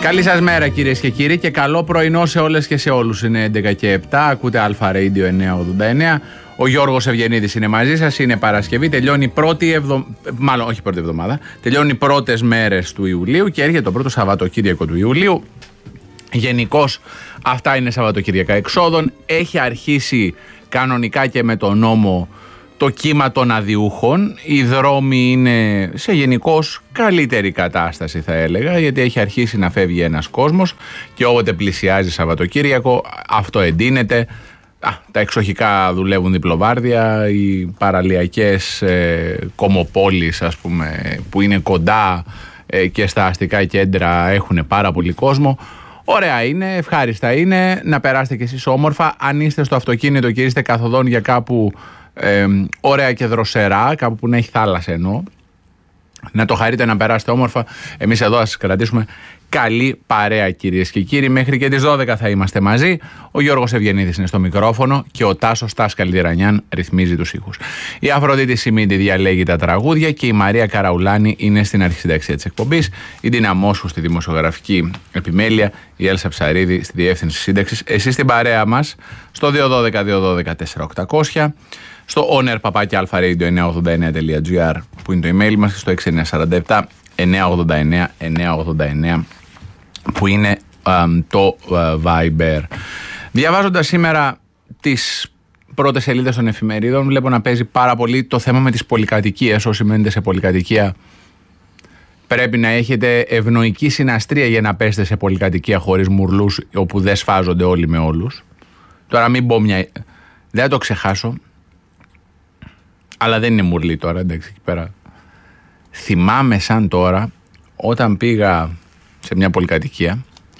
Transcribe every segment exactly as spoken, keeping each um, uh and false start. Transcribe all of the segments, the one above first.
Καλή σας μέρα κυρίες και κύριοι και καλό πρωινό σε όλες και σε όλους. Είναι έντεκα και επτά, ακούτε Αλφα Radio εννιακόσια ογδόντα εννέα. Ο Γιώργος Ευγενίδης είναι μαζί σας, είναι Παρασκευή, τελειώνει η πρώτη εβδομάδα, μάλλον όχι πρώτη εβδομάδα, τελειώνει οι πρώτες μέρες του Ιουλίου και έρχεται το πρώτο Σαββατοκύριακο του Ιουλίου. Γενικώς αυτά είναι Σαββατοκυριακά εξόδων. Έχει αρχίσει κανονικά και με τον νόμο το κύμα των αδιούχων. Οι δρόμοι είναι σε γενικώς καλύτερη κατάσταση, θα έλεγα, γιατί έχει αρχίσει να φεύγει ένας κόσμος και όποτε πλησιάζει Σαββατοκύριακο αυτό εντείνεται. Α, τα εξοχικά δουλεύουν διπλοβάρδια, οι παραλιακές ε, κομοπόλεις, ας πούμε, που είναι κοντά ε, και στα αστικά κέντρα έχουν πάρα πολύ κόσμο. Ωραία είναι, ευχάριστα είναι, να περάσετε κι εσείς όμορφα. Αν είστε στο αυτοκίνητο και είστε καθοδόν για κάπου ε, ωραία και δροσερά, κάπου που να έχει θάλασσα εννοώ, να το χαρείτε, να περάσετε όμορφα. Εμείς εδώ θα σας κρατήσουμε καλή παρέα, κυρίες και κύριοι. Μέχρι και τις δώδεκα θα είμαστε μαζί. Ο Γιώργος Ευγενίδης είναι στο μικρόφωνο και ο Τάσος Τάς Καλντιρανιάν ρυθμίζει τους ήχους. Η Αφροδίτη Σιμίδη διαλέγει τα τραγούδια και η Μαρία Καραουλάνη είναι στην αρχισυνταξία της εκπομπής. Η Ντίνα Μόσχου στη δημοσιογραφική επιμέλεια, η Έλσα Ψαρίδη στη διεύθυνση σύνταξης. Εσείς στην παρέα μας στο δύο ένα δύο δύο ένα δύο τέσσερα οκτακόσια. Στο owner παπάκι αλφα radio εννιακόσια ογδόντα εννέα τελεία τζι άρ που είναι το email μας και στο έξι εννιά τέσσερα επτά εννιακόσια ογδόντα εννέα εννιακόσια ογδόντα εννέα που είναι α, το α, Viber. Διαβάζοντας σήμερα τις πρώτες σελίδες των εφημερίδων, βλέπω να παίζει πάρα πολύ το θέμα με τις πολυκατοικίες. Όσοι μένετε σε πολυκατοικία πρέπει να έχετε ευνοϊκή συναστρία για να πέσετε σε πολυκατοικία χωρίς μουρλούς, όπου δεν σφάζονται όλοι με όλους. Τώρα μην πω μια... δεν θα το ξεχάσω, αλλά δεν είναι μουρλή τώρα, εντάξει, εκεί πέρα. Θυμάμαι σαν τώρα, όταν πήγα σε μια πολυκατοικία,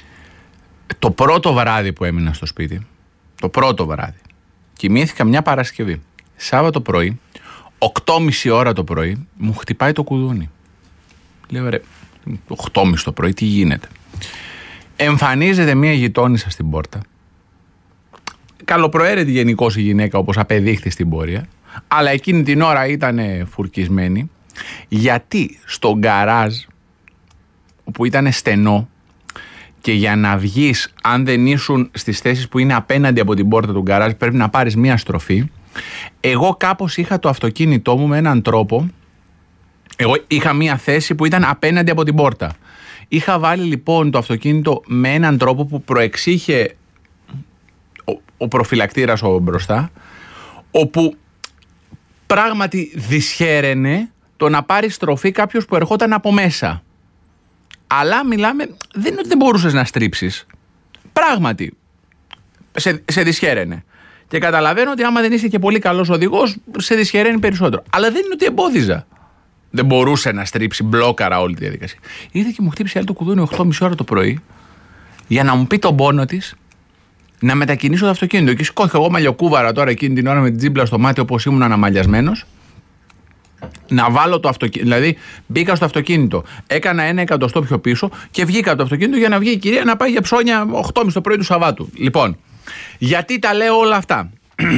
το πρώτο βράδυ που έμεινα στο σπίτι, το πρώτο βράδυ, κοιμήθηκα μια Παρασκευή. Σάββατο πρωί, οκτώ και μισή ώρα το πρωί, μου χτυπάει το κουδούνι. Λέω, ρε, οκτώ και μισή το πρωί, τι γίνεται? Εμφανίζεται μια γειτόνισσα στην πόρτα. Καλοπροαίρετη γενικώς η γυναίκα, όπως απεδείχθη στην πορεία, αλλά εκείνη την ώρα ήταν φουρκισμένη, γιατί στο γκαράζ, που ήταν στενό, και για να βγεις, αν δεν ήσουν στις θέσεις που είναι απέναντι από την πόρτα του γκαράζ, πρέπει να πάρεις μία στροφή. Εγώ κάπως είχα το αυτοκίνητό μου με έναν τρόπο. Εγώ είχα μία θέση που ήταν απέναντι από την πόρτα. Είχα βάλει λοιπόν το αυτοκίνητο με έναν τρόπο που προεξήχε ο, ο προφυλακτήρας ο μπροστά, όπου πράγματι δυσχαίραινε το να πάρει στροφή κάποιος που ερχόταν από μέσα. Αλλά μιλάμε, δεν είναι ότι δεν μπορούσες να στρίψεις. Πράγματι, σε, σε δυσχαίραινε. Και καταλαβαίνω ότι άμα δεν είσαι και πολύ καλός οδηγός, σε δυσχαιραίνει περισσότερο. Αλλά δεν είναι ότι εμπόδιζα. Δεν μπορούσε να στρίψει, μπλόκαρα όλη τη διαδικασία. Ήρθε και μου χτύπησε άλλο το κουδούνι οκτώ και μισή ώρα το πρωί, για να μου πει τον πόνο της, να μετακινήσω το αυτοκίνητο. Και σηκώθηκα εγώ μαλλιοκούβαρα τώρα εκείνη την ώρα με την τζίμπλα στο μάτι, όπως ήμουν αναμαλιασμένος. Να βάλω το αυτοκίνητο. Δηλαδή, μπήκα στο αυτοκίνητο, έκανα ένα εκατοστό πιο πίσω και βγήκα από το αυτοκίνητο για να βγει η κυρία να πάει για ψώνια οκτώ και μισή το πρωί του Σαββάτου. Λοιπόν, γιατί τα λέω όλα αυτά?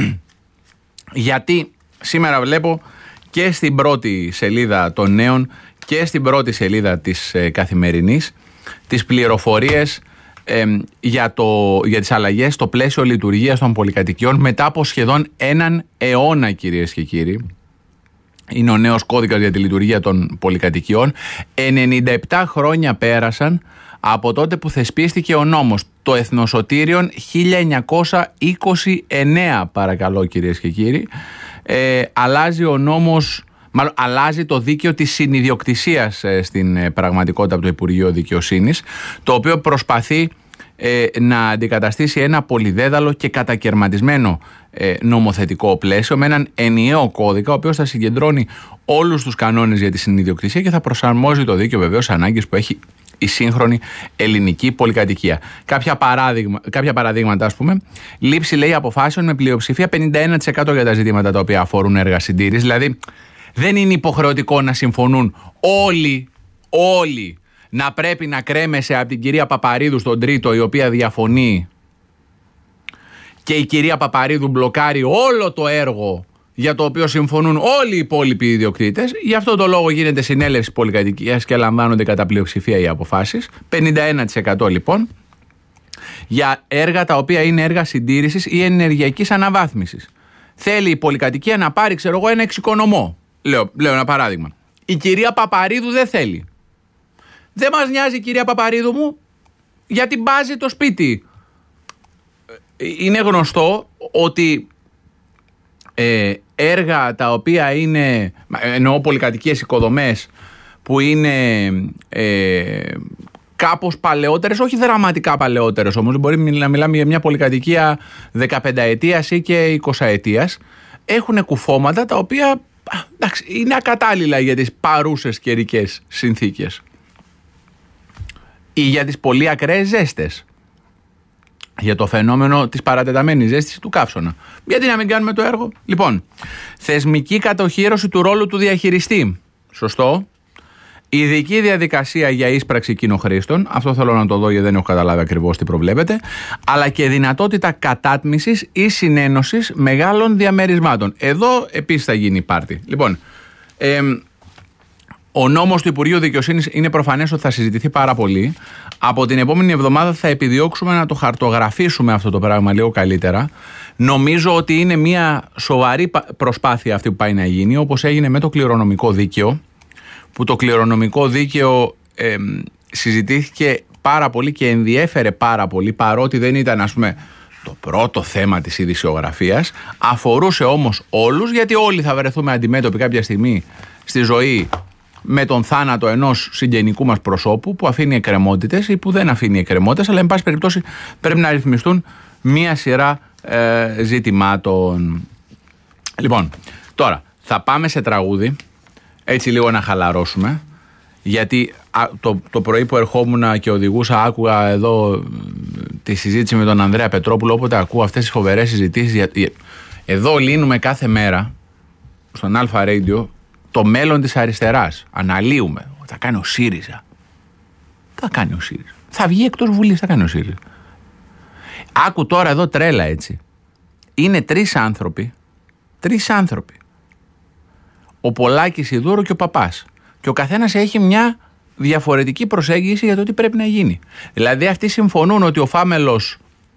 Γιατί σήμερα βλέπω και στην πρώτη σελίδα των νέων και στην πρώτη σελίδα της ε, Καθημερινής τις πληροφορίες ε, για, το, για τις αλλαγές στο πλαίσιο λειτουργίας των πολυκατοικιών μετά από σχεδόν έναν αιώνα, κυρίες και κύριοι. Είναι ο νέος κώδικας για τη λειτουργία των πολυκατοικιών. ενενήντα επτά χρόνια πέρασαν από τότε που θεσπίστηκε ο νόμος. Το Εθνοσωτήριον χίλια εννιακόσια είκοσι εννέα, παρακαλώ κυρίες και κύριοι. Ε, αλλάζει ο νόμος, μάλλον αλλάζει το δίκαιο της συνιδιοκτησίας ε, στην ε, πραγματικότητα από το Υπουργείο Δικαιοσύνης, το οποίο προσπαθεί ε, να αντικαταστήσει ένα πολυδέδαλο και κατακερματισμένο ε, νομοθετικό πλαίσιο με έναν ενιαίο κώδικα, ο οποίος θα συγκεντρώνει όλους τους κανόνες για τη συνιδιοκτησία και θα προσαρμόζει το δίκαιο βεβαίως σε ανάγκες που έχει η σύγχρονη ελληνική πολυκατοικία. Κάποια, παράδειγμα, κάποια παραδείγματα, ας πούμε, λήψη, λέει, αποφάσεων με πλειοψηφία πενήντα ένα τοις εκατό για τα ζητήματα τα οποία αφορούν έργα συντήρησης. Δηλαδή, δεν είναι υποχρεωτικό να συμφωνούν όλοι, όλοι, να πρέπει να κρέμεσαι από την κυρία Παπαρίδου στον τρίτο, η οποία διαφωνεί, και η κυρία Παπαρίδου μπλοκάρει όλο το έργο για το οποίο συμφωνούν όλοι οι υπόλοιποι ιδιοκτήτες. Γι' αυτό το λόγο γίνεται συνέλευση πολυκατοικίας και λαμβάνονται κατά πλειοψηφία οι αποφάσεις. πενήντα ένα τοις εκατό λοιπόν για έργα τα οποία είναι έργα συντήρησης ή ενεργειακής αναβάθμισης. Θέλει η πολυκατοικία να πάρει, ξέρω εγώ, ένα εξοικονομό. Λέω, λέω ένα παράδειγμα. Η κυρία Παπαρίδου δεν θέλει. Δεν μας νοιάζει η κυρία Παπαρίδου μου, γιατί μπάζει το σπίτι. Είναι γνωστό ότι ε, έργα τα οποία είναι, εννοώ πολυκατοικίες οικοδομές που είναι ε, κάπως παλαιότερες, όχι δραματικά παλαιότερες όμως, μπορεί να μιλάμε για μια πολυκατοικία δεκαπενταετίας ή και εικοσαετίας, έχουν κουφώματα τα οποία εντάξει, είναι ακατάλληλα για τις παρούσες καιρικές συνθήκες ή για τις πολύ ακραίες ζέστες, για το φαινόμενο της παρατεταμένης ζέστης του καύσωνα. Γιατί να μην κάνουμε το έργο? Λοιπόν, θεσμική κατοχύρωση του ρόλου του διαχειριστή. Σωστό. Ειδική διαδικασία για ίσπραξη κοινοχρήστων. Αυτό θέλω να το δω γιατί δεν έχω καταλάβει ακριβώς τι προβλέπεται. Αλλά και δυνατότητα κατάτμισης ή συνένωσης μεγάλων διαμερισμάτων. Εδώ επίσης θα γίνει πάρτι. Λοιπόν, ε, ο νόμος του Υπουργείου Δικαιοσύνης είναι προφανές ότι θα συζητηθεί πάρα πολύ. Από την επόμενη εβδομάδα θα επιδιώξουμε να το χαρτογραφήσουμε αυτό το πράγμα λίγο καλύτερα. Νομίζω ότι είναι μια σοβαρή προσπάθεια αυτή που πάει να γίνει, όπως έγινε με το κληρονομικό δίκαιο, που το κληρονομικό δίκαιο ε, συζητήθηκε πάρα πολύ και ενδιέφερε πάρα πολύ, παρότι δεν ήταν, ας πούμε, το πρώτο θέμα της ειδησιογραφίας. Αφορούσε όμως όλους, γιατί όλοι θα βρεθούμε αντιμέτωποι κάποια στιγμή στη ζωή με τον θάνατο ενός συγγενικού μας προσώπου που αφήνει εκκρεμότητες ή που δεν αφήνει εκκρεμότητες, αλλά εν πάση περιπτώσει πρέπει να ρυθμιστούν μία σειρά ε, ζητημάτων. Λοιπόν, τώρα θα πάμε σε τραγούδι, έτσι λίγο να χαλαρώσουμε, γιατί α, το, το πρωί που ερχόμουν και οδηγούσα άκουγα εδώ τη συζήτηση με τον Ανδρέα Πετρόπουλο, όποτε ακούω αυτές τις φοβερές συζητήσεις. Για, για, εδώ λύνουμε κάθε μέρα στον Αλφα Radio το μέλλον της αριστεράς. Αναλύουμε. Θα κάνει ο ΣΥΡΙΖΑ. Θα κάνει ο ΣΥΡΙΖΑ. Θα βγει εκτός Βουλής, θα κάνει ο ΣΥΡΙΖΑ. Άκου τώρα εδώ τρέλα έτσι. Είναι τρεις άνθρωποι. Τρεις άνθρωποι. Ο Πολάκης, η Δούρο και ο Παπάς. Και ο καθένας έχει μια διαφορετική προσέγγιση για το τι πρέπει να γίνει. Δηλαδή αυτοί συμφωνούν ότι ο Φάμελος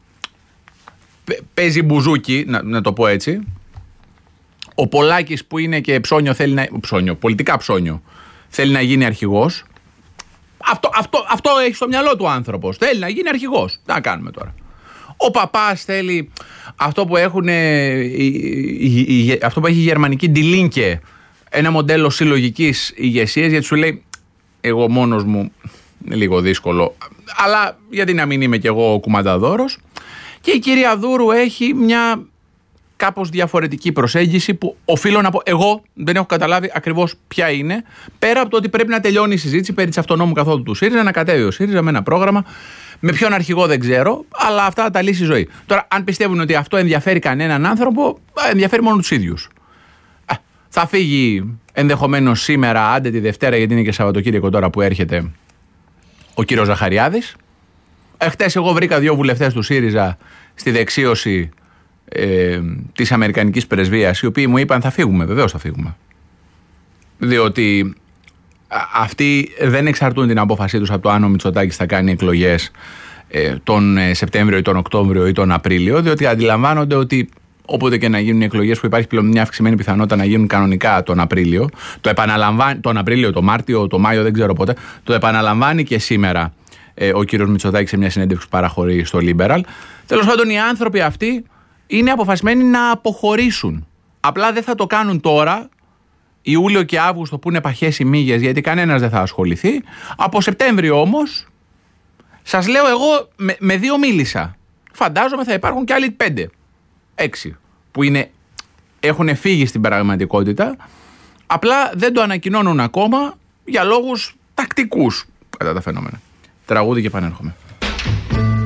παίζει μπουζούκι, να, να το πω έτσι. Ο Πολάκης που είναι και ψώνιο, θέλει να, ψώνιο, πολιτικά ψώνιο, θέλει να γίνει αρχηγός. Αυτό, αυτό, αυτό έχει στο μυαλό του ο άνθρωπος. Θέλει να γίνει αρχηγός. Τι να κάνουμε τώρα. Ο Παπάς θέλει αυτό που, έχουν, η, η, η, αυτό που έχει η γερμανική Die Linke, ένα μοντέλο συλλογικής ηγεσίας, γιατί σου λέει εγώ μόνος μου είναι λίγο δύσκολο, αλλά γιατί να μην είμαι κι εγώ ο κουμανταδόρος. Και η κυρία Δούρου έχει μια κάπως διαφορετική προσέγγιση που οφείλω να πω εγώ δεν έχω καταλάβει ακριβώς ποια είναι, πέρα από το ότι πρέπει να τελειώνει η συζήτηση περί της αυτονόμου καθόδου του ΣΥΡΙΖΑ, να κατέβει ο ΣΥΡΙΖΑ με ένα πρόγραμμα, με ποιον αρχηγό δεν ξέρω, αλλά αυτά τα λύσει η ζωή. Τώρα, αν πιστεύουν ότι αυτό ενδιαφέρει κανέναν άνθρωπο, ενδιαφέρει μόνο τους ίδιους. Θα φύγει ενδεχομένως σήμερα, άντε τη Δευτέρα, γιατί είναι και Σαββατοκύριακο τώρα που έρχεται, ο κύριος Ζαχαριάδης. Εχθές εγώ βρήκα δύο βουλευτές του ΣΥΡΙΖΑ στη δεξίωση ε, της Αμερικανικής Πρεσβείας, οι οποίοι μου είπαν θα φύγουμε, βεβαίως θα φύγουμε. Διότι αυτοί δεν εξαρτούν την απόφασή τους από το αν ο Μητσοτάκης θα κάνει εκλογές ε, τον Σεπτέμβριο ή τον Οκτώβριο ή τον Απρίλιο, διότι αντιλαμβάνονται ότι όποτε και να γίνουν οι εκλογές, που υπάρχει πλέον μια αυξημένη πιθανότητα να γίνουν κανονικά τον Απρίλιο, το επαναλαμβάνει τον Απρίλιο, τον Μάρτιο, τον Μάιο, δεν ξέρω πότε, το επαναλαμβάνει και σήμερα ε, ο κύριος Μητσοτάκης σε μια συνέντευξη που παραχωρεί στο Liberal. Τέλος πάντων, οι άνθρωποι αυτοί είναι αποφασισμένοι να αποχωρήσουν. Απλά δεν θα το κάνουν τώρα, Ιούλιο και Αύγουστο, που είναι παχές οι μύγες, γιατί κανένας δεν θα ασχοληθεί. Από Σεπτέμβριο όμως, σας λέω εγώ, με, με δύο μίλησα. Φαντάζομαι θα υπάρχουν και άλλοι πέντε. Έξι που είναι, έχουν φύγει στην πραγματικότητα, απλά δεν το ανακοινώνουν ακόμα για λόγους τακτικούς κατά τα φαινόμενα. Τραγούδι και επανέρχομαι.